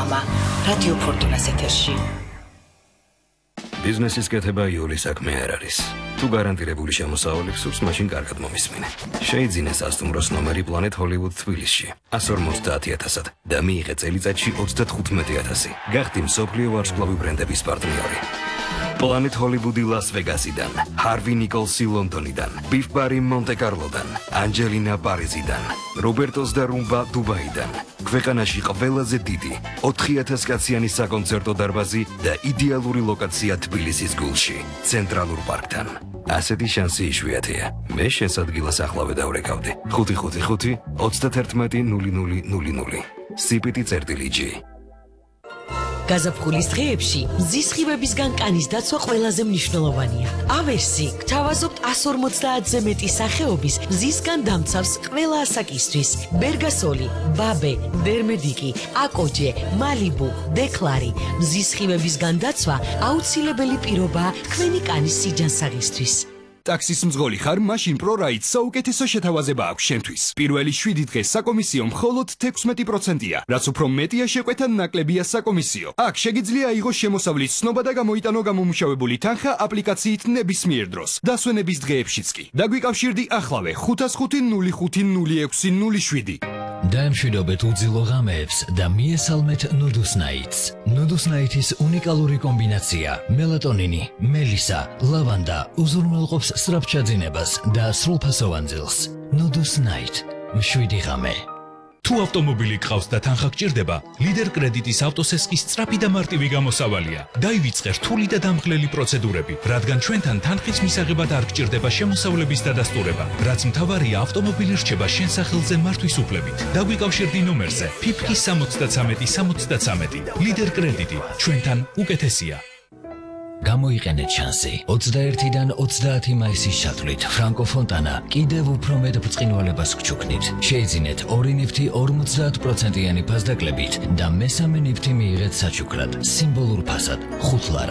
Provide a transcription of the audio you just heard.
მამა, რადიო ფორტუნას ეთერში. ბიზნესის კეთება იოლი საქმე არ არის. თუ გარანტირებული შემოსავალი გსურს, მაშინ კარგად მომისმინე. შეიძინე სასტუმროს ნომერი Planet Hollywood თბილისში 150,000-ად და მიიღე წელიწადში 35,000. გახდი მსოფლიო ვარსკვლავი ბრენდების პარტნიორი. Planet Hollywood-ი ლას-ვეგასიდან, Harvey Nicholsი ლონდონიდან, Beef Bar-ი მონტე-კარლოდან, Angelina პარიზიდან, Roberto's და Rumba დუბაიდან. ქვეყანაში ყველაზე დიდი 4000 კაციანი საკონცერტო დარბაზი და იდეალური ლოკაცია თბილისის გულში, ცენტრალურ პარკთან. ასეთი შანსი იშვიათია. მე შენს ადგილას ახლავე დავრეკავდი. 555 31 0000. CPT-G. გაზაფხულის დღეებში მზის სხივებისგან კანის დაცვა ყველაზე მნიშვნელოვანია. ავერსი გთავაზობთ 150-ზე მეტი სახეობის მზისგან დამცავს ყველა ასაკისთვის. ბერგასოლი, ბაბე, დერმედიკი, აკოჯე, მალიბუ, დეკლარი. მზის სხივებისგან დაცვა აუცილებელი პირობაა თქვენი კანის სიჯანსაღისთვის. ტაქსის მძღოლი ხარ, მაშინ ProRide საუკეთესო შეთავაზება აქვს შენთვის. პირველი 7 დღე საკომისიო მხოლოდ 16%-ია, რაც უფრო მეტია შეკვეთა ნაკლებია საკომისიო. აქ შეგიძლია აიღოს შემოსავლის ცნობა და გამოიტანო გამომუშავებული თანხა აპლიკაციით ნებისმიერ დროს, დასვენების დღეებშიც კი. დაგვიკავშირდი ახლავე 5550607. დაემშვიდობეთ უძილო ღამეებს და მიესალმეთ Nudus Nights. Nudus Nights-ის უნიკალური კომბინაცია მელატონინი, მელისა, ლავანდა უზრუნველყოფს სწრაფჩაძინებას და სრულფასოვან ძილს. Nudus Night. მშვიდი ღამე. თუ ავტომობილი გყავს და თანხა გჭირდება, ლიდერ კრედიტის ავტოსესკის სწრაფი და მარტივი გამოსავალია. დაივიწყე რთული და დამღლელი პროცედურები, რადგან ჩვენთან თანხის მისაღებად არ გჭირდება შემოსავლების დადასტურება, რაც მთავარია ავტომობილი რჩება შენ სახელზე მართვის უფლებით. დაგვიკავშირდი ნომერზე PIPK 73 ლიდერ კრედიტი, ჩვენთან უკეთესია. გამოიყენეთ შანსი. 21-დან 30 მაისის ჩათვლით ფრანკო ფონტანა კიდევ უფრო მეტ ბრწყინვალებას გჩუქნით. შეიძინეთ 2 ნიფთი 50%-იანი ფასდაკლებით და მესამე ნიფთი მიიღეთ საჩუქრად, სიმბოლურ ფასად 5 ლარად.